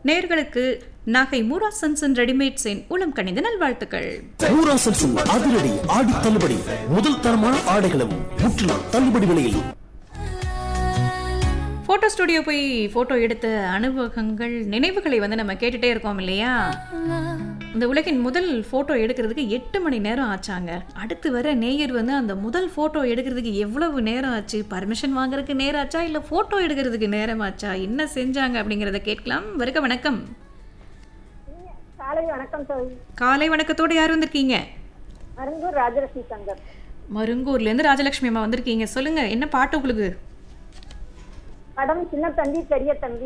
நேர்களுக்கு நாகை மூரா சன்சன் ரெடிமேட்ஸின் உளம் கணித நல்வாழ்த்துக்கள். மூரா சன்சன் அதிரடி ஆடி தள்ளுபடி. முதல் தரமான ஆடைகளும் முற்றிலும் தள்ளுபடி விலையில். போட்டோ ஸ்டுடியோ போய் போட்டோ எடுத்த அனுபவங்கள், நினைவுகளை நம்ம கேட்டுட்டே இருக்கோம் இல்லையா? இந்த உலகின் முதல் போட்டோ எடுக்கிறதுக்கு 8 மணி நேரம் ஆச்சாங்க. அடுத்து வர நேயர் அந்த முதல் போட்டோ எடுக்கிறதுக்கு எவ்வளவு நேரம் ஆச்சு, பர்மிஷன் வாங்குறதுக்கு நேரம் ஆச்சா, இல்லை போட்டோ எடுக்கிறதுக்கு நேரம் ஆச்சா, என்ன செஞ்சாங்க அப்படிங்கிறத கேட்கலாம். வருக வணக்கம். காலை வணக்கம் சார். காலை வணக்கத்தோடு யார் வந்திருக்கீங்க? மருங்கூர் ராஜலட்சுமி சங்கர். மருங்கூர்லேருந்து ராஜலட்சுமி அம்மா வந்திருக்கீங்க. சொல்லுங்க, என்ன பாட்டு உங்களுக்கு? படம் சின்ன தம்பி பெரிய தம்பி.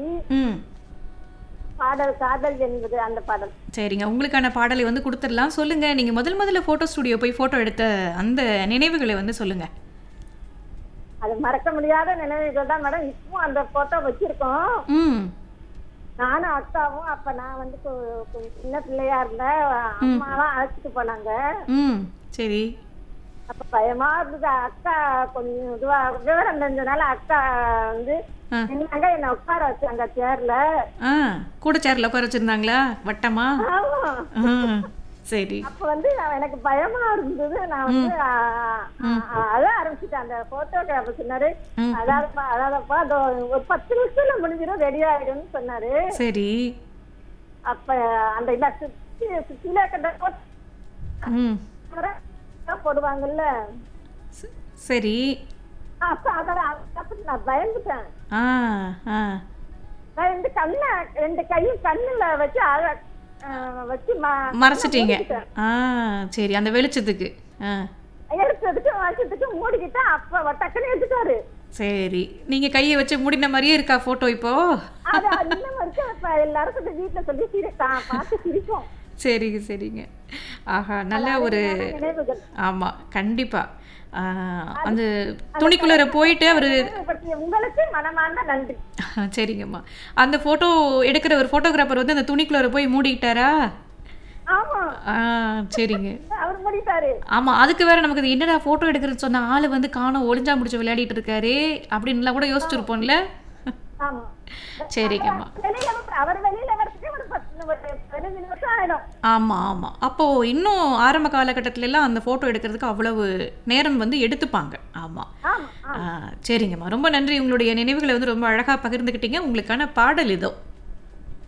பாடல் காதல் என்பது அந்த பாடல். சரிங்க, உங்களுக்கான பாடலை கொடுத்துடலாம். சொல்லுங்க, நீங்க முதல்ல போட்டோ ஸ்டுடியோ போய் போட்டோ எடுத்த அந்த நினைவுகளை சொல்லுங்க. அது மறக்க முடியாத நினைவுகள் தான் மேடம். இப்போ அந்த போட்டோ வச்சிருக்கோம். நானும் அக்காவும். அப்ப நான் கொஞ்சம் சின்ன பிள்ளையா இருந்தேன். அம்மாலாம் அழைச்சிட்டு போனாங்க. சரி. அப்ப பயமா இருந்தது. அக்கா கொஞ்சம் இதுவா விவரம் தெரிஞ்சதுனால அக்கா நின்னாங்க, என்ன உட்கார வச்சாங்க சேர்ல. கூட சேர்ல உட்கார வச்சிருந்தாங்களா வட்டமா? சரி. அப்ப எனக்கு பயமா இருந்தது. நான் அழ ஆரம்பிச்சுட்டேன். அந்த போட்டோகிராஃபர் சொன்னாரு, அதாவதுப்பா ஒரு 10 நிமிஷத்துல முடிஞ்சிடும், ரெடி ஆயிடும்னு சொன்னாரு. சரி. அப்ப அந்த சுத்தில போடுவாங்கல்ல. சரி. அப்ப நான் பயந்துட்டேன். பயந்து ரெண்டு கையும் கண்ணுல வச்சு வச்சு மறைச்சிட்டீங்க. சரி, அந்த வெளிச்சத்துக்கு எடுத்ததுக்கு மூடிக்கிட்டா. அப்ப டக்குன்னு எடுத்துட்டாரு. சரி, நீங்க கையை வச்சு மூடின மாதிரியே இருக்கா போட்டோ இப்போ? எல்லாரும் வீட்டுல சொல்லி பார்த்து சிரிப்போம். சரிங்க சரிங்க. ஆஹா, நல்ல ஒரு. ஆமா, கண்டிப்பா. அந்த துணிக்குள்ளர போயிட்டு அவரு உங்களுக்கு மனமார்ந்த நன்றி. சரிங்கம்மா. அந்த போட்டோ எடுக்கிற ஒரு போட்டோகிராஃபர் அந்த துணிக்குள்ளர போய் மூடிட்டாரா? ஆமா. சரிங்க. அவர் மூடிட்டாரு. ஆமா, அதுக்கு வேற நமக்கு என்னடா போட்டோ எடுக்கிறது சொன்ன ஆளு காணோம், ஒளிஞ்சா முடிச்சு விளையாடிட்டு இருக்காரு அப்படின்லாம் கூட யோசிச்சிருப்போம்ல. ஆமா. சரிங்கம்மா. அவர் வெளியில வரதுக்கு ஒரு 15 நிமிஷம் ஆயிடும். ஆமா ஆமா. அப்போ இன்னும் ஆரம்ப காலகட்டத்தில எல்லாம் அந்த போட்டோ எடுக்கிறதுக்கு அவ்வளவு நேரம் எடுத்துப்பாங்க. ஆமா. சரிங்கம்மா, ரொம்ப நன்றி. உங்களுடைய நினைவுகளை ரொம்ப அழகா பகிர்ந்துக்கிட்டீங்க. உங்களுக்கான பாடல் இதோ.